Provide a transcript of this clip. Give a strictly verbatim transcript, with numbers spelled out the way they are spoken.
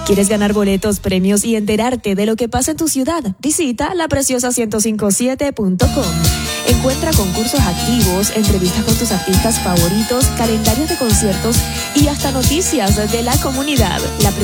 ¿Quieres ganar boletos, premios y enterarte de lo que pasa en tu ciudad? Visita la preciosa ciento cincuenta y siete punto com. Encuentra concursos activos, entrevistas con tus artistas favoritos, calendarios de conciertos y hasta noticias de la comunidad. La